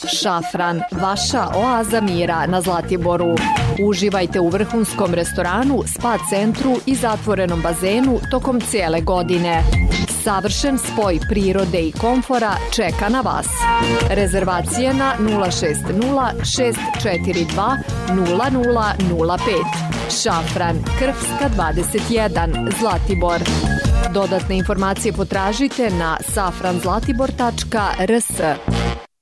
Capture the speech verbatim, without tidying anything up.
Šafran, vaša oaza mira na Zlatiboru. Uživajte u vrhunskom restoranu, spa centru i zatvorenom bazenu tokom cijele godine. Savršen spoj prirode i komfora čeka na vas. Rezervacije na nula šest nula šest četiri dva nula nula nula pet. Šafran, Krfska dvadeset jedan, Zlatibor. Dodatne informacije potražite na safranzlatibor tačka r s.